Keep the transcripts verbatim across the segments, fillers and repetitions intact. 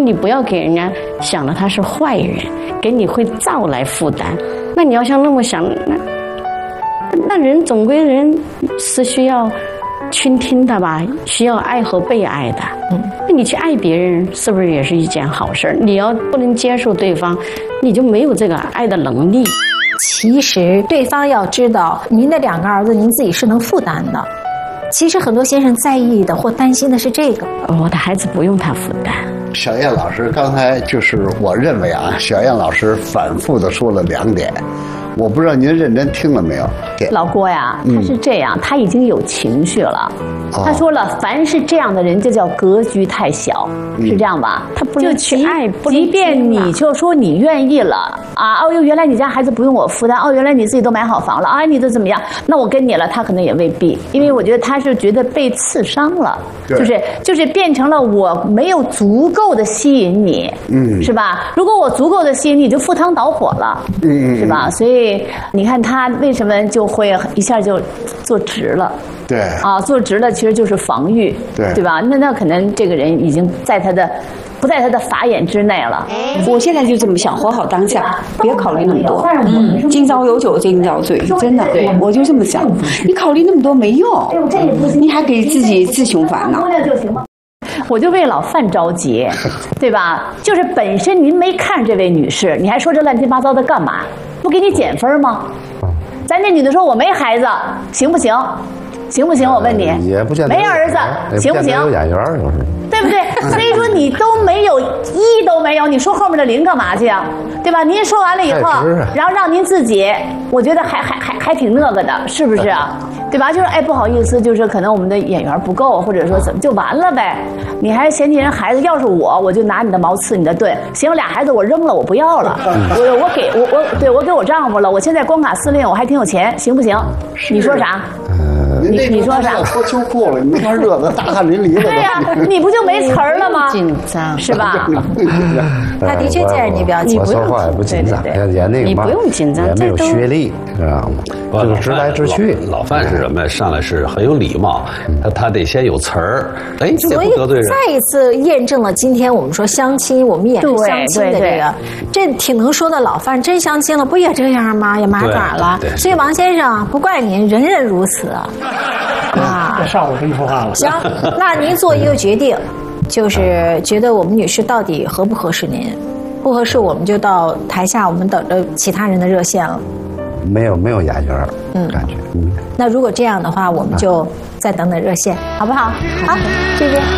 你不要给人家想了他是坏人，给你会造来负担。那你要像那么想，那那人总归人是需要倾听的吧，需要爱和被爱的。嗯，那你去爱别人，是不是也是一件好事？你要不能接受对方，你就没有这个爱的能力。 其实对方要知道，您的两个儿子您自己是能负担的。其实很多先生在意的或担心的是这个， 我的孩子不用他负担。 小燕老师刚才就是我认为啊，小燕老师反复的说了两点，我不知道您认真听了没有。 老郭呀，他是这样，嗯、他已经有情绪了。哦、他说了，凡是这样的人，就叫格局太小，嗯、是这样吧？ 他不能去爱， 即便你就说你愿意了啊，哦哟，原来你家孩子不用我负担，哦，原来你自己都买好房了啊，你都怎么样？那我跟你了，他可能也未必，因为我觉得他是觉得被刺伤了，就是就是变成了我没有足够的吸引你，嗯，是吧？如果我足够的吸引你，就赴汤蹈火了，嗯，是吧？所以你看他为什么就会一下就坐直了？ 对啊，坐直了其实就是防御， 对对吧？那那可能这个人已经在他的不在他的法眼之内了。 我现在就这么想，活好当下，别考虑那么多。嗯，今朝有酒今朝醉，真的，我就这么想。你考虑那么多没用，你还给自己自寻烦恼。 我就为老范着急，对吧？就是本身您没看这位女士，你还说这乱七八糟的干嘛？不给你减分吗？咱这女的说我没孩子，行不行？行不行？我问你， 也不见得没儿子，行不行？ 有眼缘有时候， 对不对？所以说你都没有一都没有，你说后面的零干嘛去啊？对吧？您说完了以后，然后让您自己，我觉得还还还还挺那个的，是不是啊？对吧？就是哎，不好意思，就是可能我们的眼缘不够，或者说怎么就完了呗？你还嫌弃人孩子？要是我，我就拿你的矛刺你的盾。行，俩孩子我扔了，我不要了，我我给我我对我给我丈夫了。我现在光杆司令，我还挺有钱，行不行？你说啥？你你说啥？ 脱秋裤了，你没看热的大汗淋漓了。 对呀，你不就没词儿了吗？ 紧张是吧？ 他的确见着你表情， 我说话也不紧张，也也那个嘛， 你不用紧张， 也没有学历，知道吗？就是直来直去。 老范是什么？上来是很有礼貌，他他得先有词儿，哎，这所以不得罪人。 再一次验证了今天我们说相亲，我们也是相亲的这个，这挺能说的。老范真相亲了，不也这样吗？也麻爪了。所以王先生不怪您，人人如此。 啊，上午真说话了。 行，那您做一个决定，就是觉得我们女士到底合不合适您？不合适，我们就到台下，我们等着其他人的热线了。 没有没有眼缘，嗯，感觉。嗯。 那如果这样的话，我们就再等等热线，好不好？好，这边。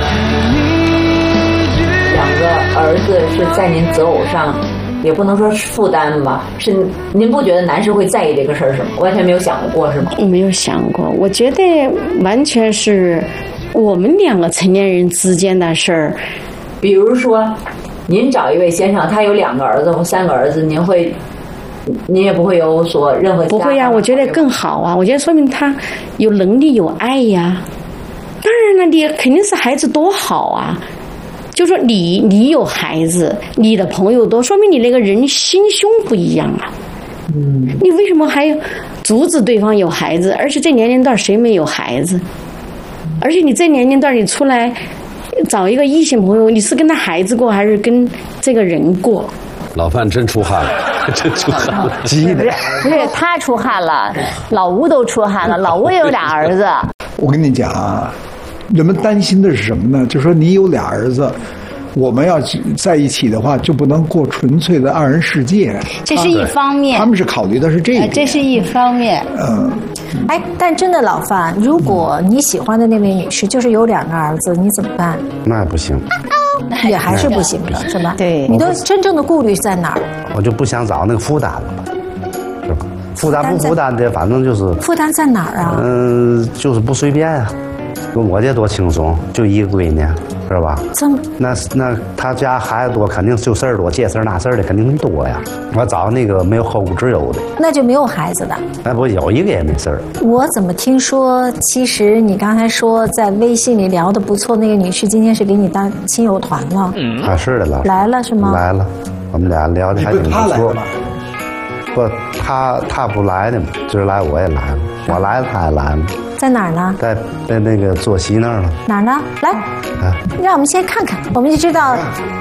两个儿子是在您择偶上。也不能说是负担吧，是您不觉得男士会在意这个事儿是吗？完全没有想过是吗？ 我没有想过，我觉得完全是我们两个成年人之间的事儿。 比如说，您找一位先生，他有两个儿子或三个儿子，您会，您也不会有所任何不会呀、啊，我觉得更好啊，我觉得说明他有能力有爱呀。当然了，你肯定是孩子多好啊。就说你你有孩子，你的朋友多，说明你那个人心胸不一样啊。嗯，你为什么还阻止对方有孩子？而且这年龄段谁没有孩子？而且你这年龄段你出来找一个异性朋友，你是跟他孩子过还是跟这个人过？ 老范真出汗了，真出汗了， 急的。 不是他出汗了，老吴都出汗了，老吴也有俩儿子。 我跟你讲啊。人们担心的是什么呢？就是说你有俩儿子，我们要在一起的话，就不能过纯粹的二人世界。 这是一方面， 他们是考虑的是这个， 这是一方面。 嗯， 哎，但真的老范，如果你喜欢的那位女士就是有两个儿子，你怎么办？ 那不行， 也还是不行的，是吧？ 对， 你都真正的顾虑在哪儿？ 我就不想找那个负担了吧，是吧？负担不负担的，反正就是负担在哪儿啊？ 嗯，就是不随便啊。我这多轻松，就一个闺女，是吧？ 这么那那他家孩子多，肯定就事儿多，这事儿那事儿的肯定多呀。我找那个没有后顾之忧的， 那就没有孩子的。 那不有一个也没事儿。 我怎么听说，其实你刚才说在微信里聊得不错，那个女士今天是给你当亲友团了？ 嗯，啊是的，老师来了是吗？ 来了，我们俩聊的还挺不错。不，他他不来的嘛，今儿来我也来了，我来了他也来了。 在哪儿呢？ 在在那个坐席那儿了。 哪儿呢？来，啊、让我们先看看，我们就知道